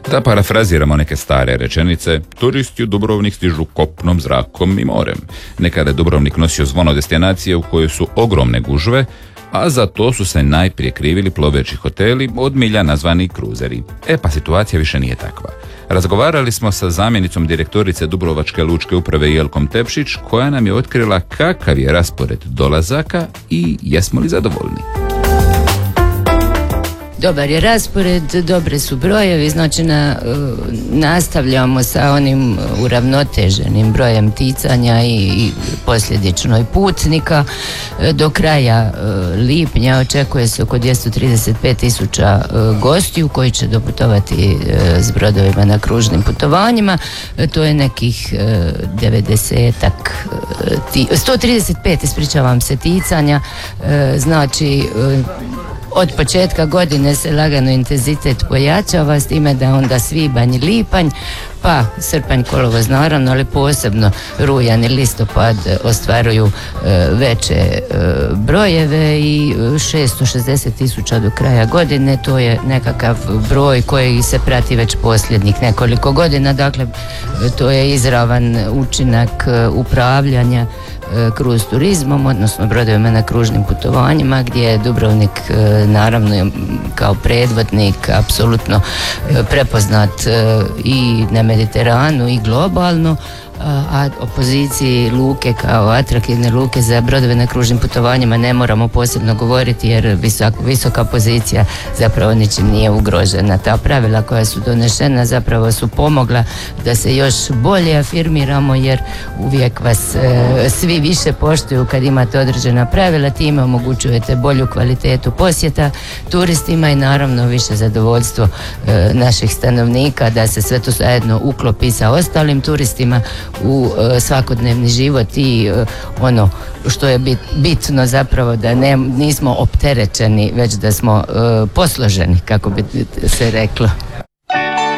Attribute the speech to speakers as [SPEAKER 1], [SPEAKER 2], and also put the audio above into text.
[SPEAKER 1] Da parafraziramo neke stare rečenice, turisti u Dubrovnik stižu kopnom, zrakom i morem. Nekada je Dubrovnik nosio zvono destinacije u kojoj su ogromne gužve, a za to su se najprije krivili ploveći hoteli od milja nazvani kruzeri. Pa situacija više nije takva. Razgovarali smo sa zamjenicom direktorice Dubrovačke lučke uprave Jelkom Tepšić, koja nam je otkrila kakav je raspored dolazaka i jesmo li zadovoljni.
[SPEAKER 2] Dobar je raspored, dobre su brojevi, znači nastavljamo sa onim uravnoteženim brojem ticanja i posljedično i putnika. Do kraja lipnja očekuje se oko 235.000 gostiju koji će doputovati s brodovima na kružnim putovanjima. To je nekih 135, ispričavam se, ticanja, znači od početka godine se lagano intenzitet pojačava, s time da onda svibanj i lipanj, pa srpanj, kolovoz naravno, ali posebno rujan i listopad ostvaruju veće brojeve i 660.000 do kraja godine. To je nekakav broj koji se prati već posljednjih nekoliko godina, dakle to je izravan učinak upravljanja kruz turizmom, odnosno brodovima na kružnim putovanjima, gdje je Dubrovnik naravno kao predvodnik apsolutno prepoznat i na Mediteranu i globalno, a o poziciji luke kao atraktivne luke za brodove na kružnim putovanjima ne moramo posebno govoriti, jer visoka pozicija zapravo ničim nije ugrožena. Ta pravila koja su donešena zapravo su pomogla da se još bolje afirmiramo, jer uvijek vas svi više poštuju kad imate određena pravila, time omogućujete bolju kvalitetu posjeta turistima i naravno više zadovoljstvo naših stanovnika da se sve to zajedno uklopi sa ostalim turistima u svakodnevni život i ono što je bitno zapravo da nismo opterećeni, već da smo posloženi, kako bi se reklo.